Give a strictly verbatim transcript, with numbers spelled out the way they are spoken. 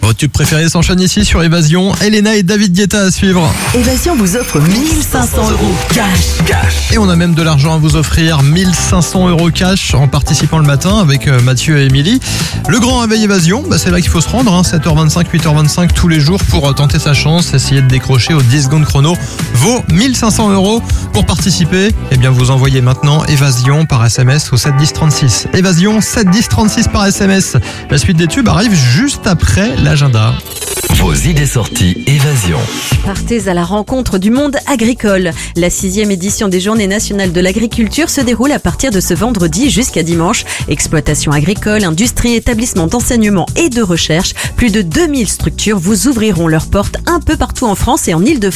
Votre tube préféré s'enchaîne ici sur Évasion. Elena et David Guetta à suivre. Évasion vous offre mille cinq cents euros cash. Cash. Et on a même de l'argent à vous offrir, mille cinq cents euros cash en participant le matin avec Mathieu et Émilie. Le grand réveil Évasion, bah c'est là qu'il faut se rendre, hein, sept heures vingt-cinq, huit heures vingt-cinq tous les jours pour tenter sa chance, essayer de décrocher aux dix secondes chrono vos mille cinq cents euros. Pour participer, eh bien vous envoyez maintenant Évasion par S M S au sept dix trente-six. Évasion sept dix trente-six par S M S. La suite des tubes arrive juste après l'agenda. Vos idées sorties Évasion. Partez à la rencontre du monde agricole. La sixième édition des Journées nationales de l'agriculture se déroule à partir de ce vendredi jusqu'à dimanche. Exploitation agricole, industrie, établissements d'enseignement et de recherche. Plus de deux mille structures vous ouvriront leurs portes un peu partout en France et en Île-de-France.